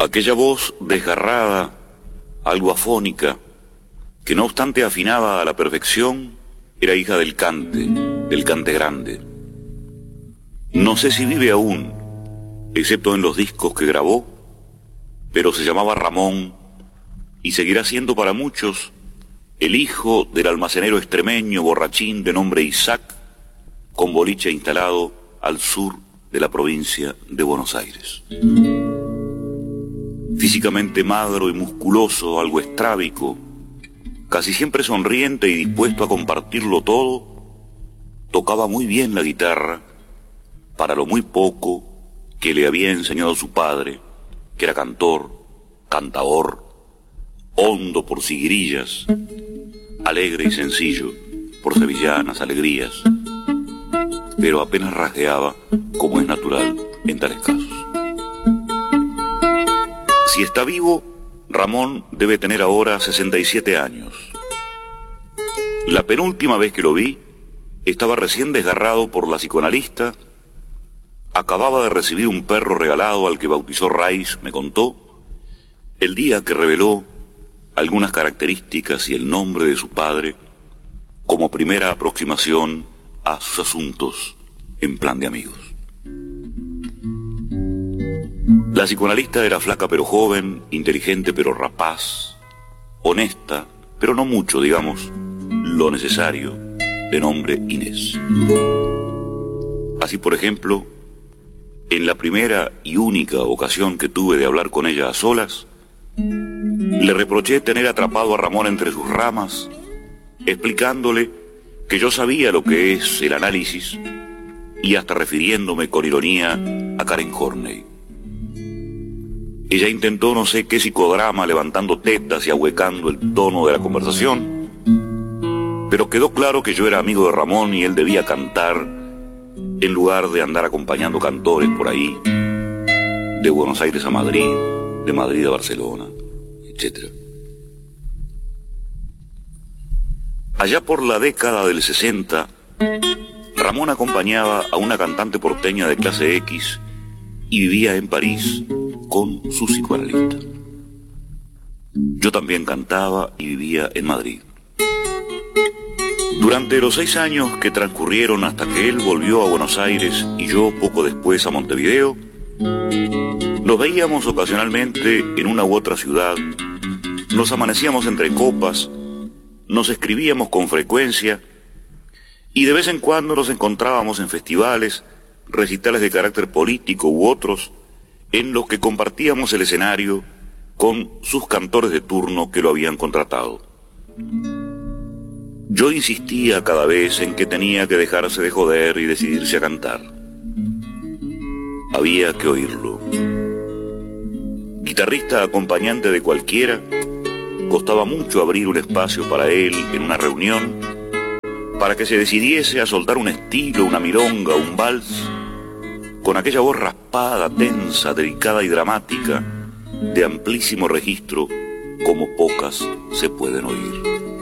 Aquella voz desgarrada, algo afónica, que no obstante afinaba a la perfección, era hija del cante grande. No sé si vive aún, excepto en los discos que grabó, pero se llamaba Ramón y seguirá siendo para muchos el hijo del almacenero extremeño borrachín de nombre Isaac, con boliche instalado al sur de la provincia de Buenos Aires. Físicamente magro y musculoso, algo estrábico, casi siempre sonriente y dispuesto a compartirlo todo, tocaba muy bien la guitarra para lo muy poco que le había enseñado su padre, que era cantor, cantaor, hondo por siguirillas, alegre y sencillo por sevillanas alegrías, pero apenas rasgueaba como es natural en tales casos. Si está vivo, Ramón debe tener ahora 67 años. La penúltima vez que lo vi, estaba recién desgarrado por la psicoanalista, acababa de recibir un perro regalado al que bautizó Rice, me contó, el día que reveló algunas características y el nombre de su padre como primera aproximación a sus asuntos en plan de amigos. La psicoanalista era flaca pero joven, inteligente pero rapaz, honesta, pero no mucho, digamos, lo necesario, de nombre Inés. Así, por ejemplo, en la primera y única ocasión que tuve de hablar con ella a solas, le reproché tener atrapado a Ramón entre sus ramas, explicándole que yo sabía lo que es el análisis y hasta refiriéndome con ironía a Karen Horney. Ella intentó no sé qué psicodrama levantando tetas y ahuecando el tono de la conversación, pero quedó claro que yo era amigo de Ramón y él debía cantar en lugar de andar acompañando cantores por ahí, de Buenos Aires a Madrid, de Madrid a Barcelona, etc. Allá por la década del 60, Ramón acompañaba a una cantante porteña de clase X y vivía en París con su psicoanalista. Yo también cantaba y vivía en Madrid. Durante los 6 años que transcurrieron hasta que él volvió a Buenos Aires y yo poco después a Montevideo, nos veíamos ocasionalmente en una u otra ciudad, nos amanecíamos entre copas, nos escribíamos con frecuencia y de vez en cuando nos encontrábamos en festivales, recitales de carácter político u otros, en los que compartíamos el escenario con sus cantores de turno que lo habían contratado. Yo insistía cada vez en que tenía que dejarse de joder y decidirse a cantar. Había que oírlo. Guitarrista acompañante de cualquiera, costaba mucho abrir un espacio para él en una reunión, para que se decidiese a soltar un estilo, una milonga, un vals, con aquella voz raspada, tensa, delicada y dramática, de amplísimo registro, como pocas se pueden oír.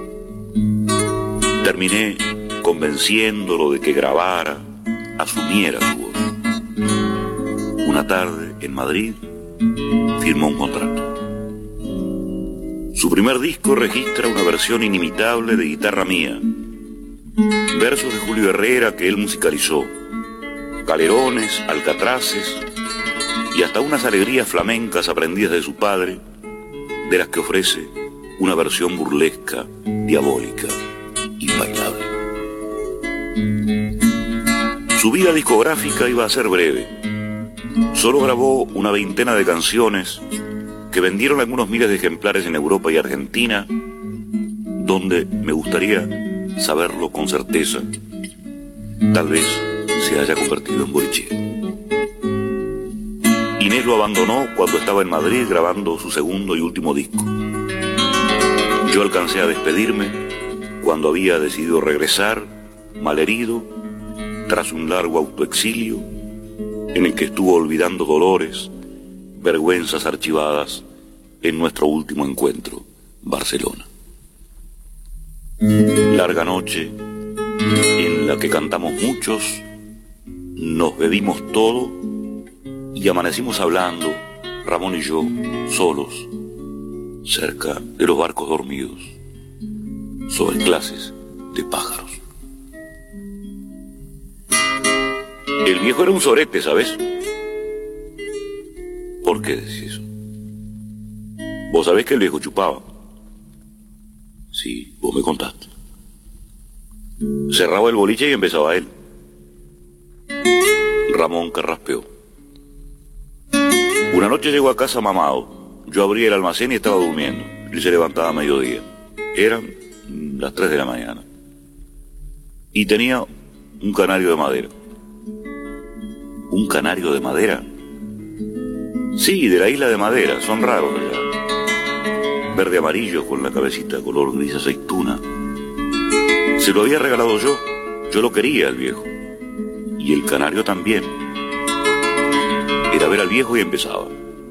Terminé convenciéndolo de que grabara, asumiera su voz. Una tarde, en Madrid, firmó un contrato. Su primer disco registra una versión inimitable de guitarra mía, versos de Julio Herrera que él musicalizó, galerones, alcatraces y hasta unas alegrías flamencas aprendidas de su padre, de las que ofrece una versión burlesca, diabólica y bailable. Su vida discográfica iba a ser breve. Solo grabó una veintena de canciones que vendieron algunos miles de ejemplares en Europa y Argentina, donde me gustaría saberlo con certeza, tal vez se haya convertido en bolichero. Inés lo abandonó cuando estaba en Madrid grabando su segundo y último disco. Yo alcancé a despedirme cuando había decidido regresar, malherido, tras un largo autoexilio en el que estuvo olvidando dolores, vergüenzas archivadas en nuestro último encuentro, Barcelona. Larga noche en la que cantamos muchos, nos bebimos todo y amanecimos hablando Ramón y yo, solos, cerca de los barcos dormidos, sobre clases de pájaros. El viejo era un sorete, ¿sabes? ¿Por qué decís eso? ¿Vos sabés que el viejo chupaba? Sí, vos me contaste. Cerraba el boliche y empezaba él. Ramón carraspeó. Una noche llegó a casa mamado. Yo abrí el almacén y estaba durmiendo. Él se levantaba a mediodía. Eran las 3 de la mañana. Y tenía un canario de madera. ¿Un canario de madera? Sí, de la isla de Madera, son raros allá. Verde amarillo con la cabecita color gris aceituna. Se lo había regalado yo lo quería el viejo. Y el canario también. Era ver al viejo y empezaba.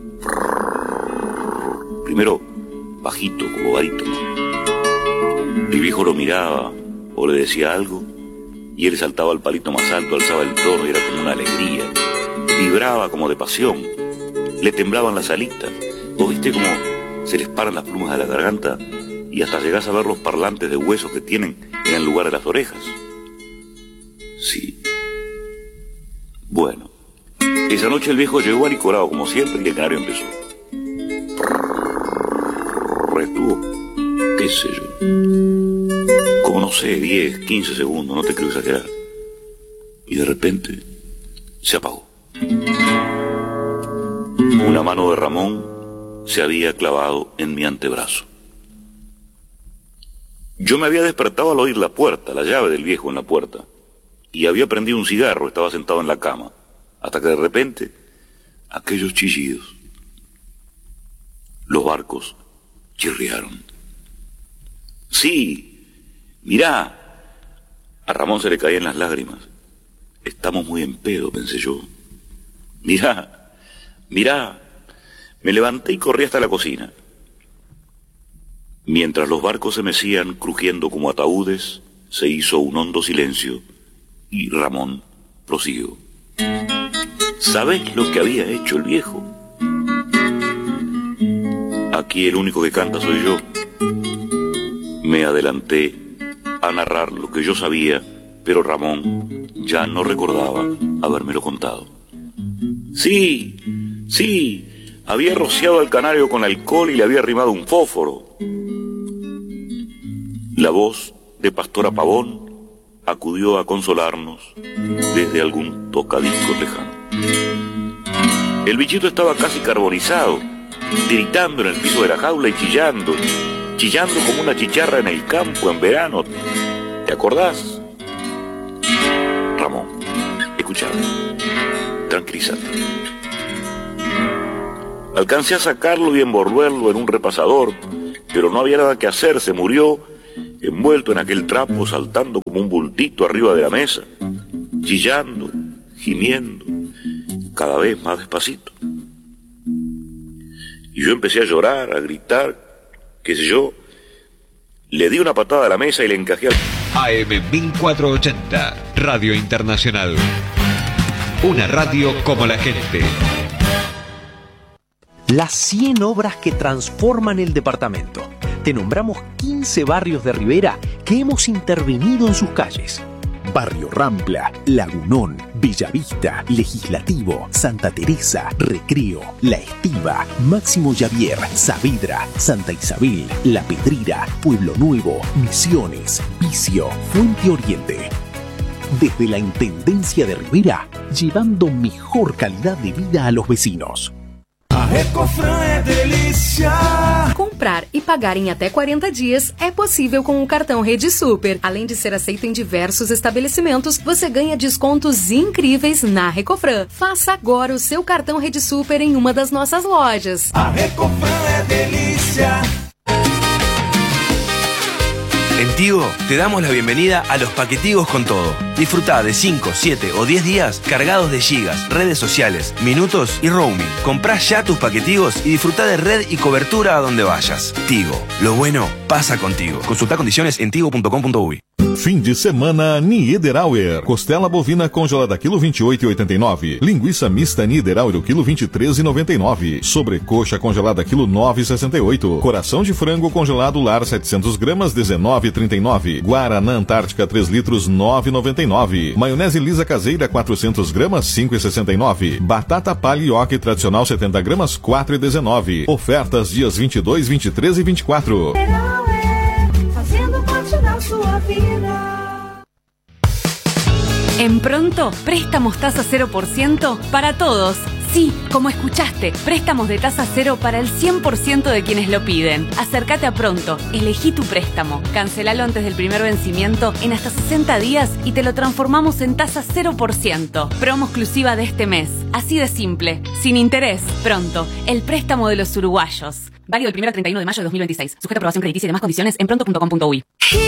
Primero bajito, como barítono. El viejo lo miraba o le decía algo y él saltaba al palito más alto, alzaba el tono y era como una alegría. Vibraba como de pasión. Le temblaban las alitas. ¿Vos viste cómo se les paran las plumas de la garganta y hasta llegás a ver los parlantes de huesos que tienen en el lugar de las orejas? Sí. Bueno, esa noche el viejo llegó alicorado como siempre y el canario empezó. Estuvo, qué sé yo, como no sé, 10, 15 segundos, no te quiero exagerar. Y de repente se apagó. Una mano de Ramón se había clavado en mi antebrazo. Yo me había despertado al oír la puerta, la llave del viejo en la puerta, y había prendido un cigarro, estaba sentado en la cama, hasta que de repente, aquellos chillidos, los barcos chirriaron. Sí, mirá, a Ramón se le caían las lágrimas. Estamos muy en pedo, pensé yo. Mirá, me levanté y corrí hasta la cocina. Mientras los barcos se mecían crujiendo como ataúdes, se hizo un hondo silencio y Ramón prosiguió. ¿Sabés lo que había hecho el viejo? Aquí el único que canta soy yo. Me adelanté a narrar lo que yo sabía, pero Ramón ya no recordaba habérmelo contado. Sí, había rociado al canario con alcohol y le había arrimado un fósforo. La voz de Pastora Pavón acudió a consolarnos desde algún tocadiscos lejano. El bichito estaba casi carbonizado, tiritando en el piso de la jaula y chillando como una chicharra en el campo en verano. ¿Te acordás? Ramón, escuchame, tranquilízate. Alcancé a sacarlo y envolverlo en un repasador, pero no había nada que hacer, se murió envuelto en aquel trapo, saltando como un bultito arriba de la mesa, chillando, gimiendo, cada vez más despacito. Y yo empecé a llorar, a gritar, qué sé yo. Le di una patada a la mesa y le encajé al... AM 1480, Radio Internacional. Una radio como la gente. Las 100 obras que transforman el departamento. Te nombramos 15 barrios de Rivera que hemos intervenido en sus calles. Barrio Rampla, Lagunón, Bellavista, Legislativo, Santa Teresa, Recreo, La Estiva, Máximo Javier, Saavedra, Santa Isabel, La Pedrera, Pueblo Nuevo, Misiones, Vicio, Fuente Oriente. Desde la Intendencia de Rivera, llevando mejor calidad de vida a los vecinos. A Recofran é delícia. Comprar e pagar em até 40 dias é possível com o cartão Rede Super. Além de ser aceito em diversos estabelecimentos, você ganha descontos incríveis na Recofran. Faça agora o seu cartão Rede Super em uma das nossas lojas. A Recofran é delícia. En Tigo te damos la bienvenida a los paquetigos con todo. Disfruta de 5, 7 o 10 días cargados de gigas, redes sociales, minutos y roaming. Comprá ya tus paquetigos y disfruta de red y cobertura a donde vayas. Tigo, lo bueno pasa contigo. Consulta condiciones en tigo.com.uy. Fim de semana Niederauer. Costela bovina congelada quilo 28,89. Linguiça mista Niederauer quilo 23,99. Sobrecoxa congelada quilo 9,68. Coração de frango congelado lar 700 gramas 19,39. Guaraná Antártica 3 litros 9,99. Maionese lisa caseira 400 gramas 5,69. Batata palha ioki tradicional 70 gramas 4,19. Ofertas dias 22, 23 e 24. Fazendo parte da sua vida. En Pronto, préstamos tasa 0% para todos. Sí, como escuchaste, préstamos de tasa cero para el 100% de quienes lo piden. Acércate a Pronto, elegí tu préstamo, cancelalo antes del primer vencimiento en hasta 60 días y te lo transformamos en tasa 0%. Promo exclusiva de este mes. Así de simple, sin interés. Pronto, el préstamo de los uruguayos. Válido del 1 al 31 de mayo de 2026. Sujeto a aprobación crediticia y demás condiciones en pronto.com.uy.